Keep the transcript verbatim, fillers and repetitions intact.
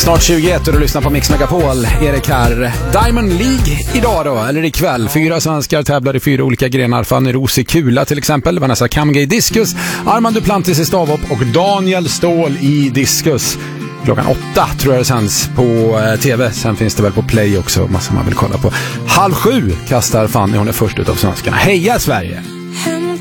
Snart tjugoett och du lyssnar på Mix Megapol. Erik här. Diamond League idag då, eller ikväll. Fyra svenskar tävlar i fyra olika grenar. Fanny Ros i kula till exempel. Vanessa Kamge i diskus. Armand Duplantis i stavhopp och Daniel Ståhl i diskus. Klockan åtta tror jag det sänds på eh, tv. Sen finns det väl på Play också, massa man vill kolla på. Halv sju kastar Fanny, hon är först utav svenskarna. Heja Sverige!